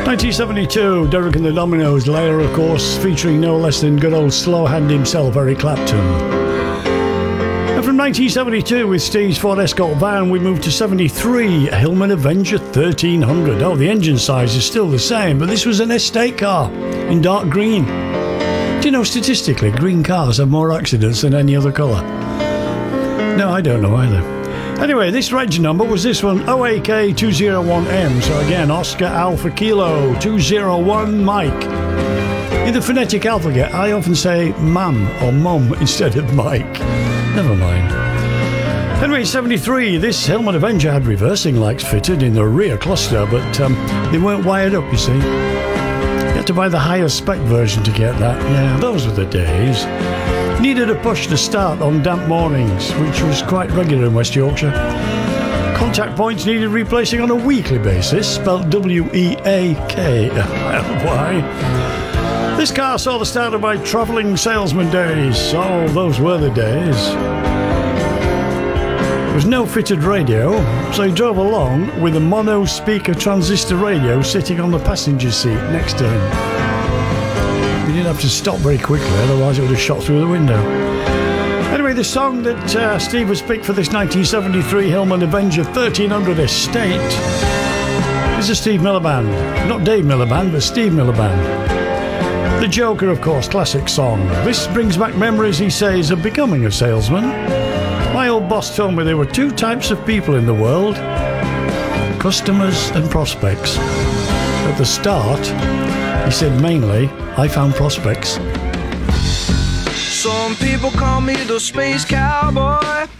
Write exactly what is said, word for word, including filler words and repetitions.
nineteen seventy-two, Derek and the Dominoes, Layer, of course, featuring no less than good old slow hand himself, Eric Clapton. And from nineteen seventy-two, with Steve's Ford Escort van, we moved to seventy-three, Hillman Avenger thirteen hundred. Oh, the engine size is still the same, but this was an estate car in dark green. Do you know, statistically, green cars have more accidents than any other colour? No, I don't know either. Anyway, this reg number was this one, O A K two oh one M. So again, Oscar Alpha Kilo two oh one Mike. In the phonetic alphabet, I often say mam or mum instead of Mike. Never mind. Anyway, seventy-three, this Hillman Avenger had reversing lights fitted in the rear cluster, but um, they weren't wired up, you see. You had to buy the higher spec version to get that. Yeah, those were the days. Needed a push to start on damp mornings, which was quite regular in West Yorkshire. Contact points needed replacing on a weekly basis, spelled W E A K. Why? This car saw the start of my travelling salesman days. Oh, those were the days. There was no fitted radio, so he drove along with a mono speaker transistor radio sitting on the passenger seat next to him. We didn't have to stop very quickly, otherwise it would have shot through the window. Anyway, the song that uh, Steve has picked for this nineteen seventy-three Hillman Avenger thirteen hundred Estate is a Steve Miller Band. Not Dave Miller Band, but Steve Miller Band. The Joker, of course, classic song. This brings back memories, he says, of becoming a salesman. My old boss told me there were two types of people in the world: customers and prospects. At the start, he said mainly, I found prospects. Some people call me the space cowboy.